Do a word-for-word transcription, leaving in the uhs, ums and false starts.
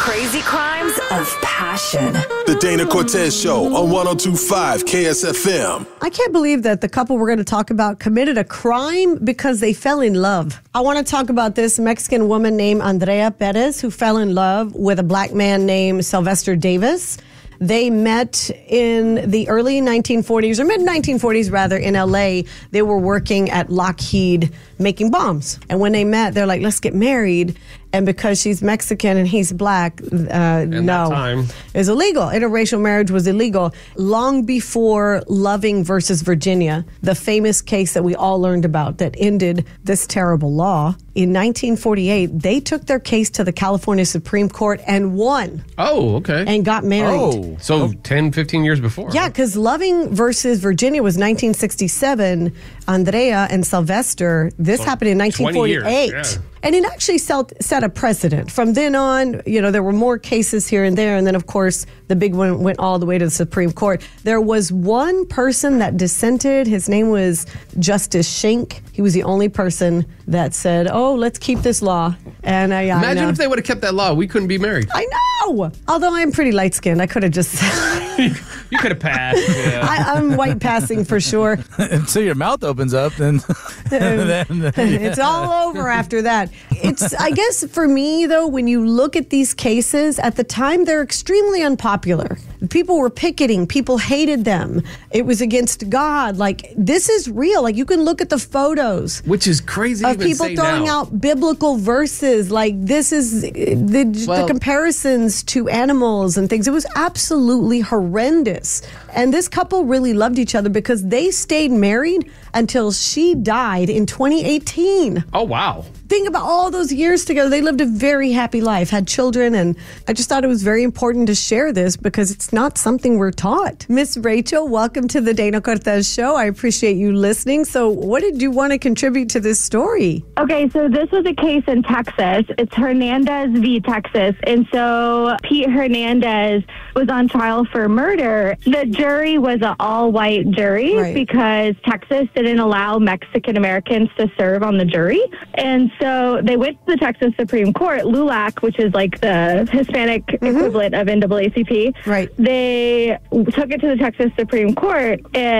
Crazy crimes of passion. The Dana Cortez Show on one oh two point five K S F M. I can't believe that the couple we're going to talk about committed a crime because they fell in love. I want to talk about this Mexican woman named Andrea Perez who fell in love with a black man named Sylvester Davis. They met in the early nineteen forties, or mid nineteen forties rather, in L A. They were working at Lockheed making bombs. And when they met, they're like, let's get married. And because she's Mexican and he's black, uh, no, time. it's illegal. Interracial marriage was illegal long before Loving versus Virginia, the famous case that we all learned about that ended this terrible law. In nineteen forty-eight, they took their case to the California Supreme Court and won. Oh, okay. And got married. Oh, so oh. ten, fifteen years before. Yeah, because Loving versus Virginia was nineteen sixty-seven. Andrea and Sylvester, this so happened in nineteen forty-eight. Years, yeah. And it actually set a precedent. From then on, you know, there were more cases here and there. And then, of course, the big one went all the way to the Supreme Court. There was one person that dissented. His name was Justice Schenck. He was the only person that said, oh, let's keep this law. And I, Imagine I if they would have kept that law. We couldn't be married. I know. Although I'm pretty light-skinned. I could have just... You could have passed. Yeah. I, I'm white passing for sure. Until your mouth opens up, then... then it's all over after that. It's, I guess, for me, though, when you look at these cases, at the time, they're extremely unpopular. People were picketing. People hated them. It was against God. Like, this is real. Like, you can look at the photos. Which is crazy of people throwing now. out biblical verses. Like, this is the, well, the comparisons to animals and things. It was absolutely horrendous. And this couple really loved each other because they stayed married until she died in twenty eighteen. Oh, wow. Think about all those years together. They lived a very happy life, had children, and I just thought it was very important to share this because it's not something we're taught. Miss Rachel, welcome to the Dana Cortez Show. I appreciate you listening. So what did you want to contribute to this story? Okay, so this was a case in Texas. It's Hernandez v. Texas. And so Pete Hernandez was on trial for murder. The jury was an all-white jury right. because Texas didn't allow Mexican Americans to serve on the jury. And so they went to the Texas Supreme Court, LULAC, which is like the Hispanic mm-hmm. equivalent of N double A C P. Right. They took it to the Texas Supreme Court and